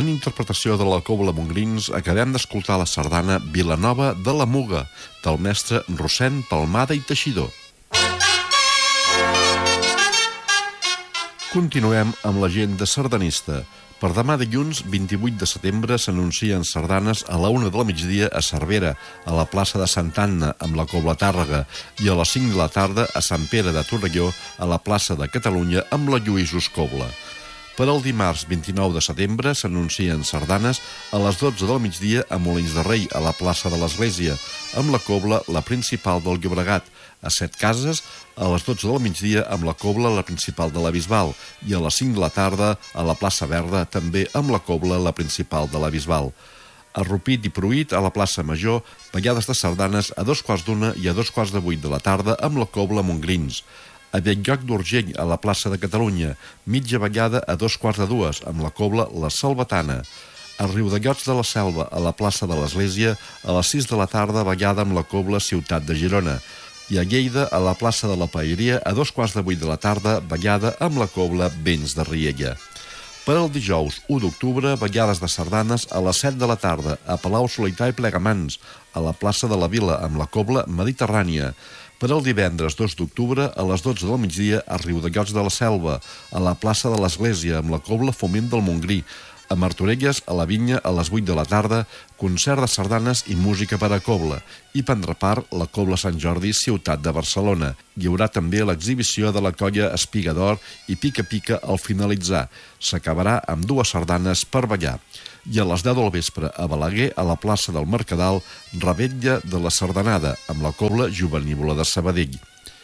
En interpretació de la Cobla Montgrins acabem d'escoltar la sardana Vilanova de la Muga, del mestre Rossèn Palmada i Teixidor. Continuem amb l'agenda sardanista. Per demà dilluns, 28 de setembre, s'anuncien sardanes a la 1 del migdia a Cervera, a la plaça de Santa Anna, amb la Cobla Tàrrega, i a les 5 de la tarda a Sant Pere de Torelló, a la plaça de Catalunya, amb la Lluïsos Cobla. Per al dimarts 29 de setembre s'anuncien sardanes a les 12 del migdia a Molins de Rei, a la plaça de l'Església, amb la Cobla La Principal del Llobregat, a Set Cases a les 12 del migdia amb la Cobla La Principal de la Bisbal i a les 5 de la tarda a la plaça Verda també amb la Cobla La Principal de la Bisbal. A Rupit i Pruit, a la plaça Major, ballades de sardanes a 2:15 i a 2:15 de la tarda amb la Cobla Montgrins. A Bell-lloc d'Urgell, a la plaça de Catalunya, mitja ballada a 2:15 amb la Cobla La Salvatana. A Riudellots de la Selva, a la plaça de l'Església, a les 6 de la tarda ballada amb la Cobla Ciutat de Girona. I a Lleida, a la plaça de la Paeria, a 2:15 de la tarda, ballada amb la Cobla Vents de Riella. Per al dijous 1 d'octubre, ballades de sardanes a les 7 de la tarda, a Palau Solità i Plegamans, a la plaça de la Vila, amb la Cobla Mediterrània. Per al divendres 2 d'octubre, a les 12 del migdia, a Riudellots de la Selva, a la plaça de l'Església, amb la Cobla Foment del Montgrí. A Martorelles, a la Vinya, a les 8 de la tarda, concert de sardanes i música per a Cobla. I prendrà part la Cobla Sant Jordi, ciutat de Barcelona. Hi haurà també l'exhibició de la colla Espiga d'Or i Pica-Pica al finalitzar. S'acabarà amb 2 sardanes per ballar. I a les 10 del vespre, a Balaguer, a la plaça del Mercadal, revetlla de la sardanada, amb la Cobla Jovenívola de Sabadell.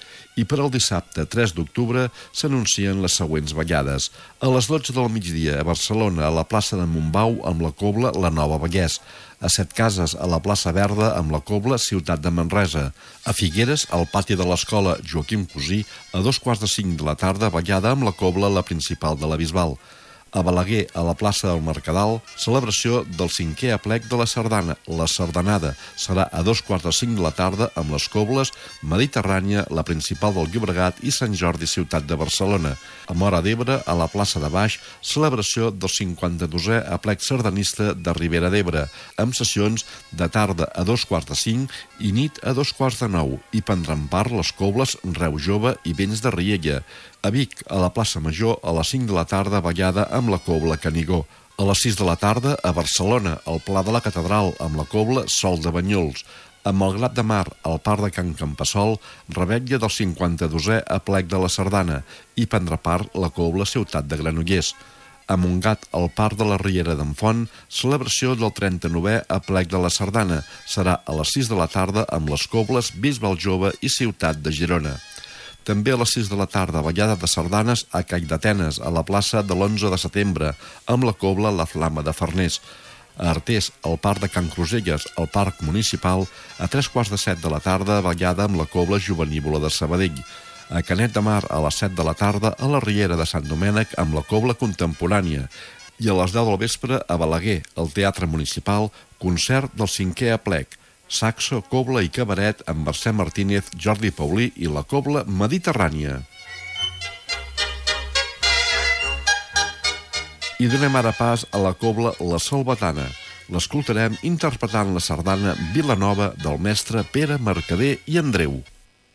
I per al dissabte 3 d'octubre s'anuncien les següents ballades. A les 12 del migdia a Barcelona, a la plaça de Montbau, amb la Cobla La Nova Vallès. A Set Cases, a la plaça Verda, amb la Cobla Ciutat de Manresa. A Figueres, al pati de l'escola Joaquim Cosí, a 2:45 de la tarda, ballada amb la Cobla La Principal de la Bisbal. A Balaguer, a la plaça del Mercadal, celebració del 5è aplec de la sardana, la sardanada. Serà a 2:45 de la tarda amb les Cobles Mediterrània, la Principal del Llobregat i Sant Jordi, ciutat de Barcelona. A Móra d'Ebre, a la plaça de Baix, celebració del 52è aplec sardanista de Ribera d'Ebre, amb sessions de tarda a 2:45 i nit a 2:15 i prendran part les Cobles Reu Jove i Vents de Riella. A Vic, a la plaça Major, a les 5 de la tarda, ballada amb la Cobla Canigó. A les 6 de la tarda, a Barcelona, al Pla de la Catedral, amb la Cobla Sol de Banyols. A Malgrat de Mar, al Parc de Can Campassol, revetlla del 52è aplec de la sardana i prendrà part la Cobla Ciutat de Granollers. A Montgat, al Parc de la Riera d'en Font, celebració del 39è aplec de la sardana. Serà a les 6 de la tarda amb les Cobles Bisbal Jove i Ciutat de Girona. També a les 6 de la tarda, ballada de sardanes a Call d'Atenes, a la plaça de l'11 de setembre, amb la Cobla La Flama de Farners. A Artés, al Parc de Can Cruselles, al Parc Municipal, a 3:15 de la tarda, ballada amb la Cobla Jovenívola de Sabadell. A Canet de Mar, a les 7 de la tarda, a la Riera de Sant Domènec, amb la Cobla Contemporània. I a les 10 del vespre, a Balaguer, al Teatre Municipal, concert del 5è aplec. Saxo, Cobla i Cabaret amb Mercè Martínez, Jordi Paulí i la Cobla Mediterrània. I donem ara pas a la Cobla La Salvatana. L'escoltarem interpretant la sardana Vilanova del mestre Pere Mercader i Andreu.